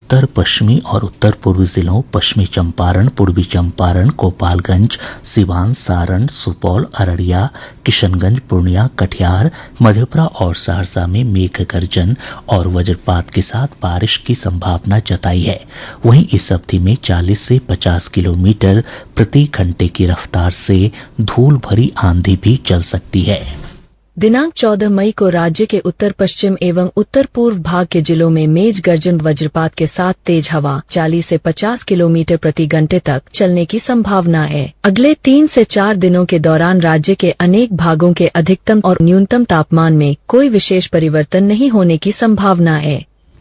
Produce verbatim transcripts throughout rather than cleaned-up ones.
उत्तर पश्चिमी और उत्तर पूर्वी जिलों पश्चिमी चंपारण, पूर्वी चंपारण, गोपालगंज, सिवान, सारण, सुपौल, अररिया, किशनगंज, पूर्णिया, कटिहार, मधेपुरा और सहरसा में मेघ गर्जन और वज्रपात के साथ बारिश की संभावना जताई है। वहीं इस अवधि में चालीस से पचास किलोमीटर प्रति घंटे की रफ्तार से धूल भरी आंधी भी चल सकती है। दिनांक चौदह मई को राज्य के उत्तर पश्चिम एवं उत्तर पूर्व भाग के जिलों में मेघ गर्जन वज्रपात के साथ तेज हवा चालीस से पचास किलोमीटर प्रति घंटे तक चलने की संभावना है। अगले तीन से चार दिनों के दौरान राज्य के अनेक भागों के अधिकतम और न्यूनतम तापमान में कोई विशेष परिवर्तन नहीं होने की संभावना है।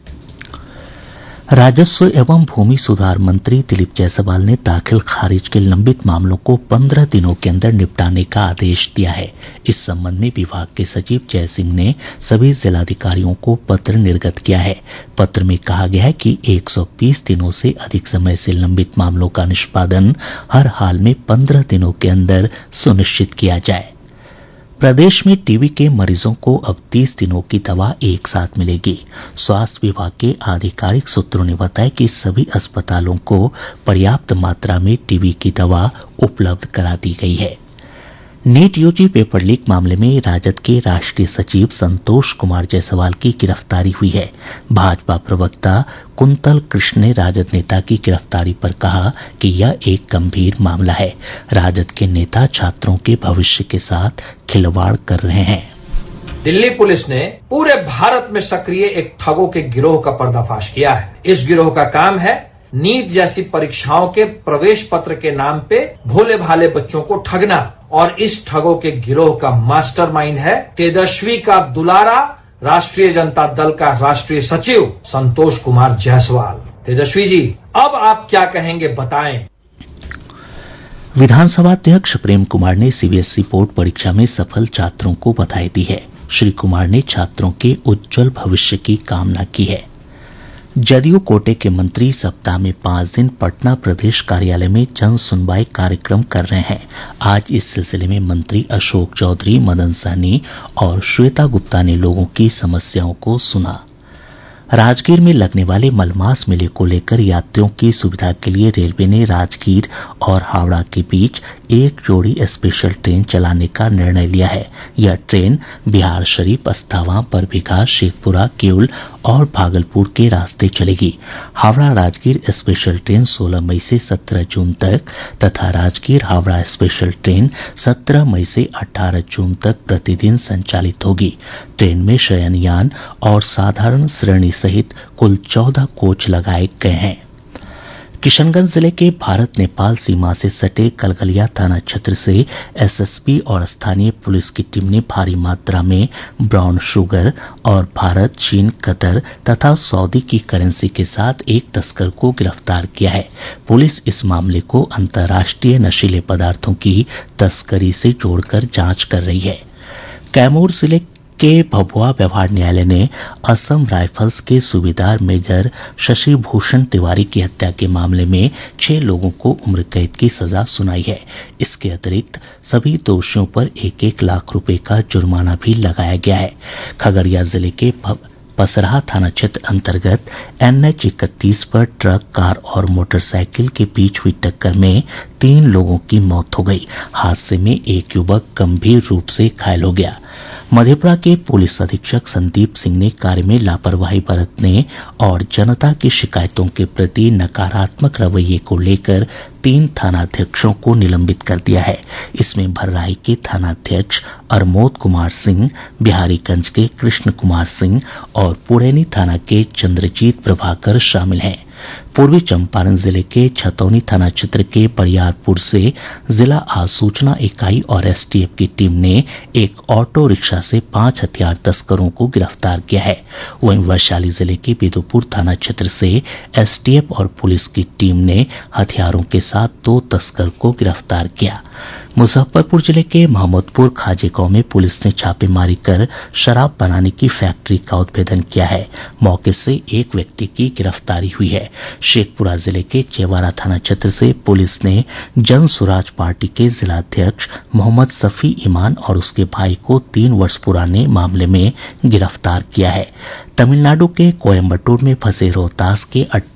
राजस्व एवं भूमि सुधार मंत्री दिलीप जायसवाल ने दाखिल खारिज के लंबित मामलों को पंद्रह दिनों के अंदर निपटाने का आदेश दिया है। इस संबंध में विभाग के सचिव जय सिंह ने सभी जिलाधिकारियों को पत्र निर्गत किया है। पत्र में कहा गया है कि एक सौ बीस दिनों से अधिक समय से लंबित मामलों का निष्पादन हर हाल में पंद्रह दिनों के अंदर सुनिश्चित किया जाए। प्रदेश में टीबी के मरीजों को अब तीस दिनों की दवा एक साथ मिलेगी। स्वास्थ्य विभाग के आधिकारिक सूत्रों ने बताया कि सभी अस्पतालों को पर्याप्त मात्रा में टीबी की दवा उपलब्ध करा दी गई है। नीट यूजी पेपर लीक मामले में राजद के राष्ट्रीय सचिव संतोष कुमार जायसवाल की गिरफ्तारी हुई है। भाजपा प्रवक्ता कुंतल कृष्ण ने राजद नेता की गिरफ्तारी पर कहा कि यह एक गंभीर मामला है। राजद के नेता छात्रों के भविष्य के साथ खिलवाड़ कर रहे हैं। दिल्ली पुलिस ने पूरे भारत में सक्रिय एक ठगों के गिरोह का पर्दाफाश किया है। इस गिरोह का काम है नीट जैसी परीक्षाओं के प्रवेश पत्र के नाम पे भोले भाले बच्चों को ठगना, और इस ठगों के गिरोह का मास्टरमाइंड है तेजस्वी का दुलारा राष्ट्रीय जनता दल का राष्ट्रीय सचिव संतोष कुमार जायसवाल। तेजस्वी जी, अब आप क्या कहेंगे बताएं। विधानसभा अध्यक्ष प्रेम कुमार ने सीबीएसई बोर्ड परीक्षा में सफल छात्रों को बधाई दी है। श्री कुमार ने छात्रों के उज्जवल भविष्य की कामना की है। जदयू कोटे के मंत्री सप्ताह में पांच दिन पटना प्रदेश कार्यालय में जन सुनवाई कार्यक्रम कर रहे हैं। आज इस सिलसिले में मंत्री अशोक चौधरी, मदन सहनी और श्वेता गुप्ता ने लोगों की समस्याओं को सुना। राजगीर में लगने वाले मलमास मेले को लेकर यात्रियों की सुविधा के लिए रेलवे ने राजगीर और हावड़ा के बीच एक जोड़ी स्पेशल ट्रेन चलाने का निर्णय लिया है। यह ट्रेन बिहार शरीफ, अस्थावां, बरबीघा, शेखपुरा, किउल और भागलपुर के रास्ते चलेगी। हावड़ा राजगीर स्पेशल ट्रेन सोलह मई से सत्रह जून तक तथा राजगीर हावड़ा स्पेशल ट्रेन सत्रह मई से अठारह जून तक प्रतिदिन संचालित होगी। ट्रेन में शयनयान और साधारण श्रेणी सहित कुल चौदह कोच लगाए गए हैं। किशनगंज जिले के भारत नेपाल सीमा से सटे कलगलिया थाना क्षेत्र से एसएसबी और स्थानीय पुलिस की टीम ने भारी मात्रा में ब्राउन शुगर और भारत, चीन, कतर तथा सऊदी की करेंसी के साथ एक तस्कर को गिरफ्तार किया है। पुलिस इस मामले को अंतर्राष्ट्रीय नशीले पदार्थों की तस्करी से जोड़कर जांच कर रही है। कैमूर जिले के भभुआ व्यवहार न्यायालय ने असम राइफल्स के सूबेदार मेजर शशि भूषण तिवारी की हत्या के मामले में छह लोगों को उम्र कैद की सजा सुनाई है। इसके अतिरिक्त सभी दोषियों पर एक एक लाख रुपए का जुर्माना भी लगाया गया है। खगड़िया जिले के पसराहा थाना क्षेत्र अंतर्गत एनएच इकतीस पर ट्रक, कार और मोटरसाइकिल के बीच हुई टक्कर में तीन लोगों की मौत हो गई। हादसे में एक युवक गंभीर रूप से घायल हो गया। मधेपुरा के पुलिस अधीक्षक संदीप सिंह ने कार्य में लापरवाही बरतने और जनता की शिकायतों के प्रति नकारात्मक रवैये को लेकर तीन थानाध्यक्षों को निलंबित कर दिया है। इसमें भर्राई के थानाध्यक्ष अरमोद कुमार सिंह, बिहारीगंज के कृष्ण कुमार सिंह और पुरैनी थाना के चंद्रजीत प्रभाकर शामिल हैं। पूर्वी चंपारण जिले के छतौनी थाना क्षेत्र के बरियारपुर से जिला आसूचना इकाई और एसटीएफ की टीम ने एक ऑटो रिक्शा से पांच हथियार तस्करों को गिरफ्तार किया है। वहीं वैशाली जिले के बिदुपुर थाना क्षेत्र से एसटीएफ और पुलिस की टीम ने हथियारों के साथ दो तस्कर को गिरफ्तार किया। मुजफ्फरपुर जिले के मोहम्मदपुर खाजे गांव में पुलिस ने छापेमारी कर शराब बनाने की फैक्ट्री का उद्भेदन किया है। मौके से एक व्यक्ति की गिरफ्तारी हुई है। शेखपुरा जिले के चेवारा थाना क्षेत्र से पुलिस ने जन सुराज पार्टी के जिलाध्यक्ष मोहम्मद सफी ईमान और उसके भाई को तीन वर्ष पुराने मामले में गिरफ्तार किया है। तमिलनाडु के कोयम्बटूर में फंसे रोहतास के